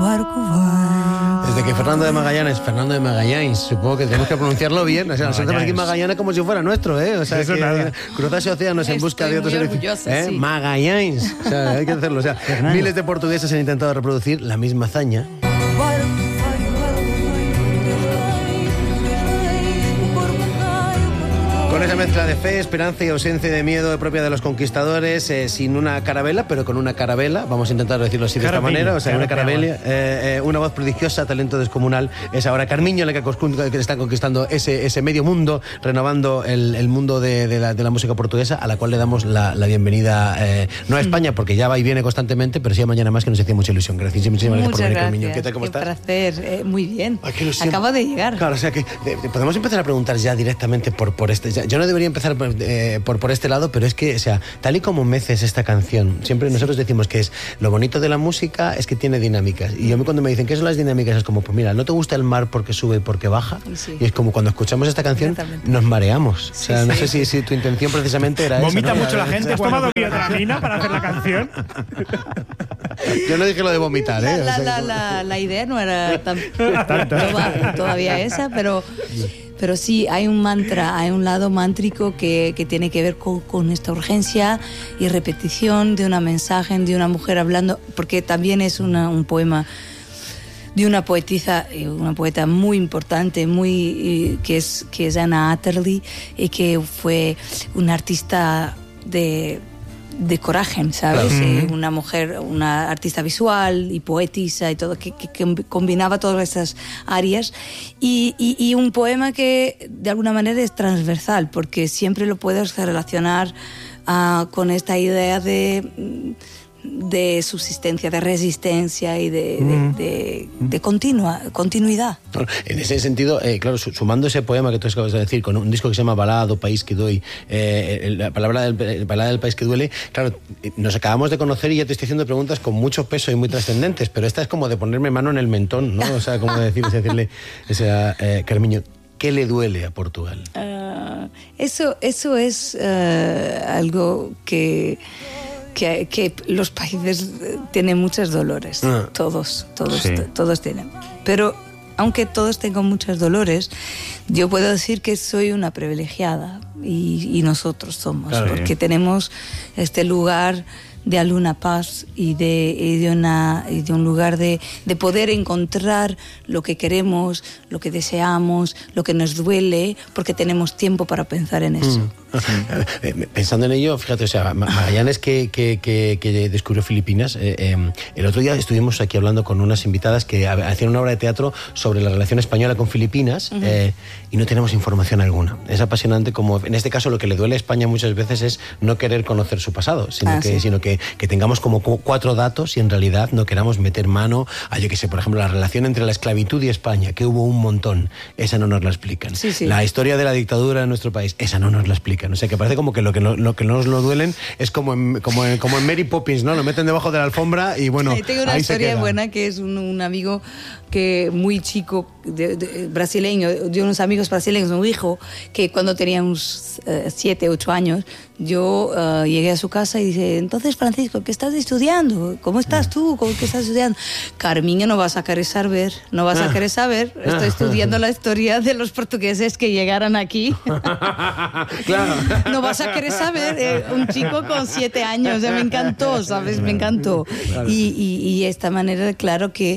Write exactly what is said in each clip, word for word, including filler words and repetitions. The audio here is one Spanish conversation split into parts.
barco vai. Desde que Fernando de Magallanes, Fernando de Magallanes, supongo que tenemos que pronunciarlo bien. O sea, nosotros tenemos aquí Magallanes como si fuera nuestro, ¿eh? O sea, Eso que nada. cruzarse océanos en busca de otros orgullosa, ¿eh? sí. Magallanes. O sea, hay que hacerlo. O sea, Fernando. miles de portugueses han intentado reproducir la misma hazaña. Con esa mezcla de fe, esperanza y ausencia de miedo propia de los conquistadores, eh, sin una carabela, pero con una carabela, vamos a intentar decirlo así de esta Carabella, manera, o sea, una carabella. carabela, eh, eh, una voz prodigiosa, talento descomunal, es ahora Carmiño la que, coscu- que está conquistando ese, ese medio mundo, renovando el, el mundo de, de, la, de la música portuguesa, a la cual le damos la, la bienvenida, eh, no a España, porque ya va y viene constantemente, pero sí a Mañana Más, que nos hacía mucha ilusión. Gracias, muchísimas gracias por Muchas venir, gracias. Carmiño. ¿Qué tal, cómo Qué estás? placer. Eh, muy bien. Ay, qué ilusión. Acabo de llegar. Claro, o sea que de- de- podemos empezar a preguntar ya directamente por, por este. ya- yo no debería empezar por, eh, por, por este lado, pero es que, o sea, tal y como meces esta canción, siempre nosotros decimos que es lo bonito de la música es que tiene dinámicas. Y yo cuando me dicen qué son las dinámicas, es como, pues mira, no te gusta el mar porque sube y porque baja. Y sí. Y es como cuando escuchamos esta canción, Exactamente. nos mareamos. O sea, Sí, no sí. sé si, si tu intención precisamente era esa. Vomita ¿no? mucho la gente. ¿Has Bueno, tomado biodramina para hacer la canción? yo no dije lo de vomitar, La, ¿eh? O la, sea, la, la, la idea no era tan toda- todavía esa, pero, pero sí hay un mantra, hay un lado mántrico que, que tiene que ver con, con esta urgencia y repetición de una mensaje de una mujer hablando, porque también es una, un poema de una poetisa, una poeta muy importante, muy que es que es Anna Atterley, y que fue una artista de de coraje, ¿sabes? Claro. Eh, una mujer, una artista visual y poetisa y todo, que, que, que combinaba todas esas áreas, y, y, y un poema que de alguna manera es transversal, porque siempre lo puedes relacionar uh, con esta idea de de subsistencia, de resistencia y de, Mm. de, de, de continua, continuidad. Bueno, en ese sentido, eh, claro, su- sumando ese poema que tú acabas de decir, con un disco que se llama Balada do País que Doy, eh, la palabra del, el Balada del País que Duele, claro, nos acabamos de conocer y ya te estoy haciendo preguntas con mucho peso y muy trascendentes, pero esta es como de ponerme mano en el mentón, ¿no? O sea, como decir, es decirle, o sea, eh, Carmiño, ¿qué le duele a Portugal? Uh, eso, eso es uh, algo que... Que, que los países tienen muchos dolores, Ah. todos, todos, Sí. t- todos tienen. Pero aunque todos tengan muchos dolores, yo puedo decir que soy una privilegiada y, y nosotros somos, Claro. porque tenemos este lugar de alguna paz y de, y de, una, y de un lugar de, de poder encontrar lo que queremos, lo que deseamos, lo que nos duele, porque tenemos tiempo para pensar en eso. Eh, Pensando en ello, fíjate, o sea, Ma- Magallanes que, que, que, que descubrió Filipinas, eh, eh, el otro día estuvimos aquí hablando con unas invitadas que ha- hacían una obra de teatro sobre la relación española con Filipinas, eh, y no tenemos información alguna. Es apasionante como, en este caso, lo que le duele a España muchas veces es no querer conocer su pasado, sino Ah, que, sí. sino que, que tengamos como cu- cuatro datos y en realidad no queramos meter mano a, yo que sé, por ejemplo, la relación entre la esclavitud y España, que hubo un montón, esa no nos la explican. Sí, sí. La historia de la dictadura en nuestro país, esa no nos la explican. O sea, que parece como que lo que, no, lo que nos lo duelen es como en, como, en, como en Mary Poppins, ¿no? Lo meten debajo de la alfombra y bueno, Sí, tengo una ahí se historia queda. buena que es un, un amigo que muy chico, de, de- brasileño, de unos amigos brasileños, un hijo que cuando tenía unos eh, siete, ocho años, yo eh, llegué a su casa y dice, entonces Francisco, ¿qué estás estudiando? ¿Cómo estás tú? ¿Cómo, ¿Qué estás estudiando? Carmiño, no vas a querer saber, no vas a querer saber, estoy estudiando la historia de los portugueses que llegaron aquí. Claro. No vas a querer saber, eh, un chico con siete años, eh, me encantó, ¿sabes? Me encantó. Y, y, y esta manera, claro que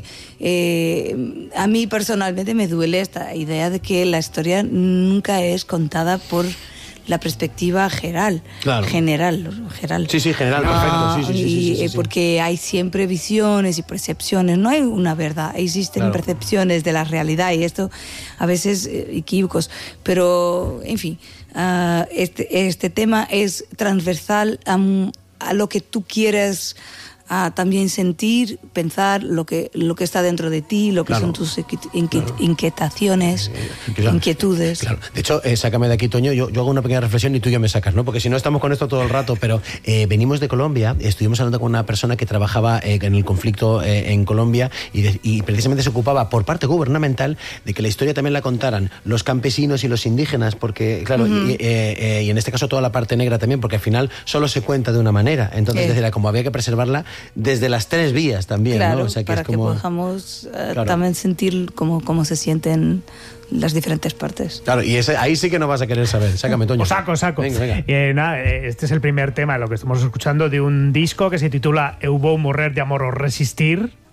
eh, a mí personalmente me duele esta idea de que la historia nunca es contada por la perspectiva general, Claro. general, general. Sí, sí, general, perfecto. Sí, sí, sí, sí, sí, Y, sí, eh, sí. porque hay siempre visiones y percepciones, no hay una verdad, existen Claro. percepciones de la realidad y esto a veces eh, equívocos, pero en fin, ah, este, este tema es transversal a, m- a lo que tú quieres a también sentir, pensar lo que, lo que está dentro de ti, lo que Claro. son tus inqui- inqui- inquietaciones, Claro. inquietudes. Claro. De hecho, eh, sácame de aquí, Toño, yo, yo hago una pequeña reflexión y tú ya me sacas, ¿no? Porque si no estamos con esto todo el rato, pero eh, venimos de Colombia, estuvimos hablando con una persona que trabajaba eh, en el conflicto eh, en Colombia y, de- y precisamente se ocupaba por parte gubernamental de que la historia también la contaran los campesinos y los indígenas, porque, claro, y, eh, eh, y en este caso toda la parte negra también, porque al final solo se cuenta de una manera, entonces Sí. desde la, como había que preservarla, desde las tres vías también, claro, ¿no? O sea, que para es como... que podamos uh, claro. también sentir cómo, cómo se sienten las diferentes partes. Claro, y ese, ahí sí que no vas a querer saber. Sácame, Toño. O saco, saco. Venga, venga. Eh, nada, este es el primer tema de lo que estamos escuchando de un disco que se titula Eu vou morrer de amor o resistir.